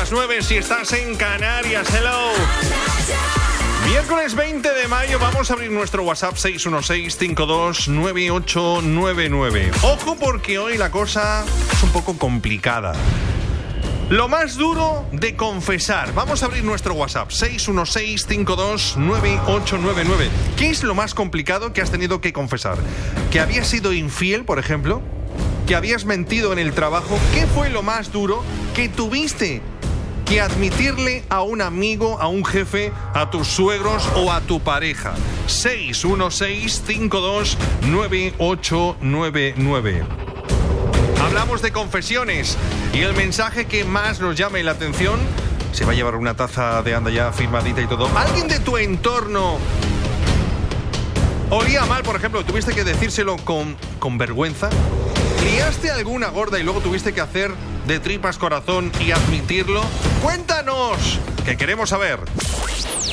las 9 si estás en Canarias. Hello. Miércoles 20 de mayo vamos a abrir nuestro WhatsApp 616-529899. Ojo porque hoy la cosa es un poco complicada. Lo más duro de confesar. Vamos a abrir nuestro WhatsApp 616-529899. ¿Qué es lo más complicado que has tenido que confesar? ¿Que habías sido infiel, por ejemplo? ¿Que habías mentido en el trabajo? ¿Qué fue lo más duro que tuviste que admitirle a un amigo, a un jefe, a tus suegros o a tu pareja? 616-529899. Hablamos de confesiones y el mensaje que más nos llame la atención se va a llevar una taza de Anda Ya firmadita y todo. ¿Alguien de tu entorno olía mal, por ejemplo, tuviste que decírselo con vergüenza? ¿Liaste alguna gorda y luego tuviste que hacer de tripas corazón y admitirlo? ¡Cuéntanos! Que queremos saber.